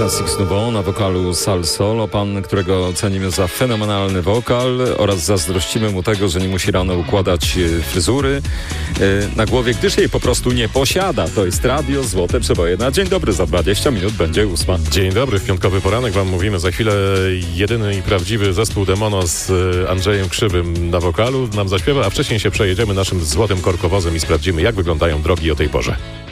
Classics Nouveau na wokalu Sal Solo, pan, którego cenimy za fenomenalny wokal oraz zazdrościmy mu tego, że nie musi rano układać fryzury na głowie, gdyż jej po prostu nie posiada. To jest Radio Złote Przeboje na dzień dobry, za 20 minut będzie 8. Dzień dobry, w piątkowy poranek wam mówimy. Za chwilę jedyny i prawdziwy zespół Demono z Andrzejem Krzywym na wokalu nam zaśpiewa, a wcześniej się przejedziemy naszym złotym korkowozem i sprawdzimy, jak wyglądają drogi o tej porze.